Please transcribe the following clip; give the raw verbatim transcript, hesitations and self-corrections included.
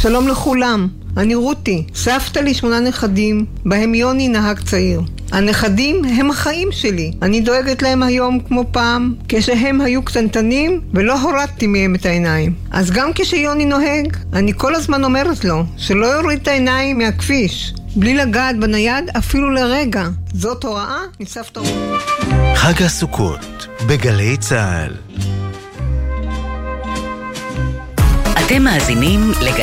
שלום לכולם, אני רותי, סבתא לי שמונה נכדים, בהם יוני נהג צעיר. הנכדים הם החיים שלי, אני דואגת להם היום כמו פעם, כשהם היו קטנטנים ולא הורדתי מהם את העיניים. אז גם כשיוני נוהג, אני כל הזמן אומרת לו שלא יוריד את העיניים מהכביש, בלי לגעת בנייד אפילו לרגע. זאת הוראה מסבתא רותי. חג הסוכות בגלי צהל. אתם מאזינים לגלי